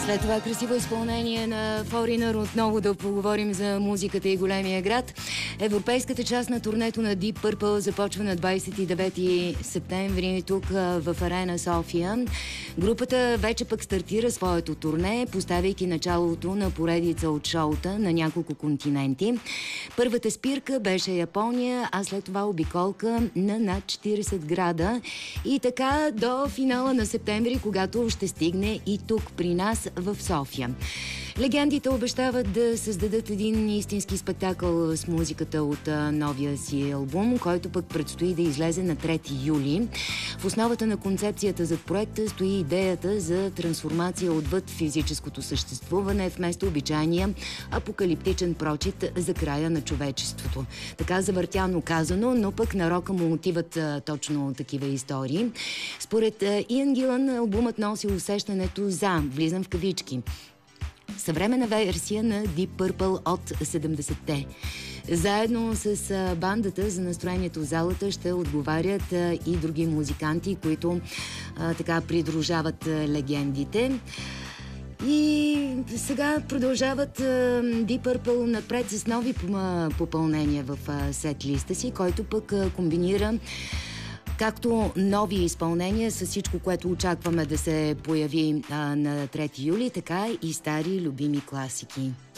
След това красиво изпълнение на Foreigner отново да поговорим за музиката и големия град. Европейската част на турнето на Deep Purple започва на 29 септември тук в Арена София. Групата вече пък стартира своето турне, поставяйки началото на поредица от шоута на няколко континенти. Първата спирка беше Япония, а след това обиколка на над 40 града. И така до финала на септември, когато ще стигне и тук при нас в София. Легендите обещават да създадат един истински спектакъл с музиката от новия си албум, който пък предстои да излезе на 3 юли. В основата на концепцията за проекта стои идеята за трансформация отвъд физическото съществуване, вместо обичайния апокалиптичен прочит за края на човечеството. Така завъртяно казано, но пък на рока му отиват точно такива истории. Според Иан Гилън, албумът носи усещането за, влизам в кавички, съвременна версия на Deep Purple от 70-те. Заедно с бандата за настроението в залата ще отговарят и други музиканти, които така придружават легендите. И сега продължават Deep Purple напред с нови попълнения в сет-листа си, който пък комбинира както нови изпълнения с всичко, което очакваме да се появи на 3 юли, така и стари любими класики.